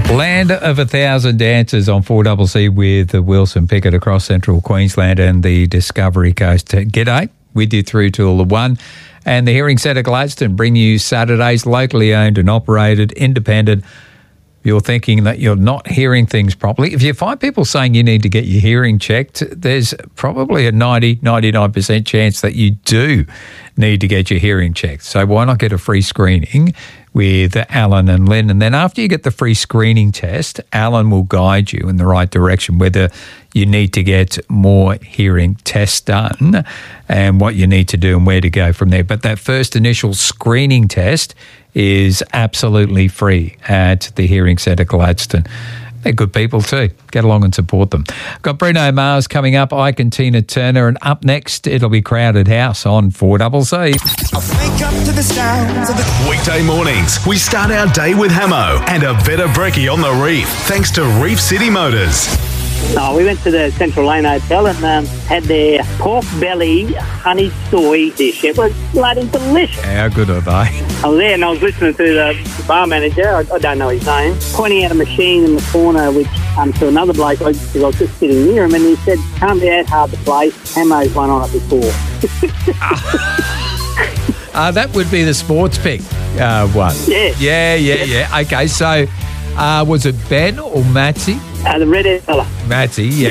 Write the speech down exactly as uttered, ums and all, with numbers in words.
Land of a Thousand Dances on four C C with Wilson Pickett across central Queensland and the Discovery Coast. G'day, with you through till the one. And the Hearing Centre Gladstone bring you Saturdays, locally owned and operated, independent. If you're thinking that you're not hearing things properly, if you find people saying you need to get your hearing checked, there's probably a ninety, ninety-nine percent chance that you do need to get your hearing checked. So why not get a free screening with Alan and Lynn? And then after you get the free screening test, Alan will guide you in the right direction, whether you need to get more hearing tests done and what you need to do and where to go from there. But that first initial screening test is absolutely free at the Hearing Centre Gladstone. They're good people too. Get along and support them. Got Bruno Mars coming up, Ike and Tina Turner, and up next it'll be Crowded House on four C C. Wake up to the sounds of the Weekday mornings, we start our day with Hamo and a Veta Brekkie on the Reef, thanks to Reef City Motors. Oh, we went to the Central Lane Hotel and um, had their pork belly honey soy dish. It was bloody delicious. How good are they? I was there and I was listening to the bar manager, I, I don't know his name, pointing out a machine in the corner which um, to another bloke, because I was just sitting near him, and he said, can't be that hard to play. Hamo's won on it before. uh, that would be the sports pick uh, one. Yeah. Yeah, yeah, yeah. Okay, so uh, was it Ben or Matty? Uh, the red fella. Matty, yeah.